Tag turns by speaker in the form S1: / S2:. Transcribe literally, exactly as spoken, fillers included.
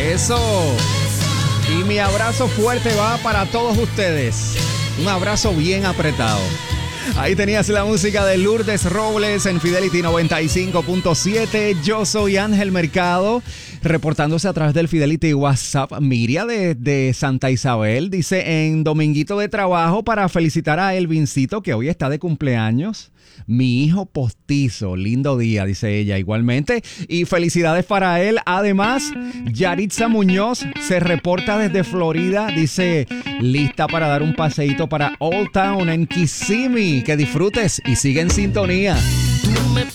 S1: Eso. Y mi abrazo fuerte va para todos ustedes. Un abrazo bien apretado. Ahí tenías la música de Lourdes Robles en Fidelity noventa y cinco punto siete. Yo soy Ángel Mercado, reportándose a través del Fidelity WhatsApp. Miria de, de Santa Isabel dice: en dominguito de trabajo para felicitar a Elvincito, que hoy está de cumpleaños. Mi hijo postizo, lindo día, dice ella igualmente. Y felicidades para él. Además, Yaritza Muñoz se reporta desde Florida. Dice, lista para dar un paseíto para Old Town en Kissimmee. Que disfrutes y sigue en sintonía.
S2: Tú me